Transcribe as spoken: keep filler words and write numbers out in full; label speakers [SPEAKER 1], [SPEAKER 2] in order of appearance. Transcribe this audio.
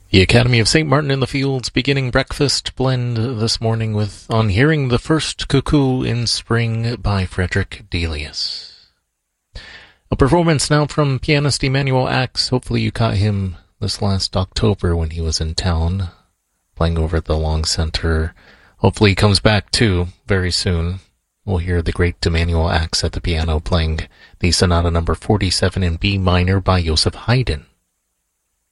[SPEAKER 1] The Academy of Saint Martin in the Fields beginning breakfast blend this morning with On Hearing the First Cuckoo in Spring by Frederick Delius. A performance now from pianist Emanuel Ax. Hopefully you caught him this last October when he was in town, playing over at the Long Center. Hopefully he comes back too very soon. We'll hear the great Emanuel Ax at the piano playing the Sonata number forty-seven in B minor by Joseph Haydn.